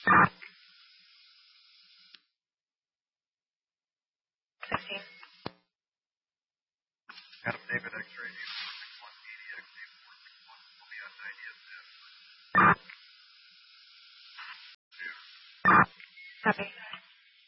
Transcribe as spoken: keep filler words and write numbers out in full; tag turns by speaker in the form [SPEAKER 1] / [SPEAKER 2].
[SPEAKER 1] sixteen.
[SPEAKER 2] Adam David, X-ray eight four six one, E D X eight four six one, will be on ninety S M.
[SPEAKER 1] Copy.